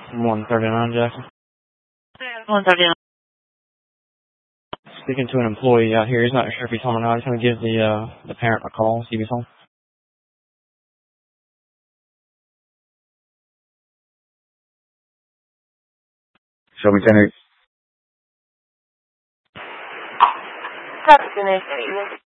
139 Jackson. 139. Speaking to an employee out here. He's not sure if he's home or not. He's going to give the parent a call, see if he's home. Shelby Center. Captain,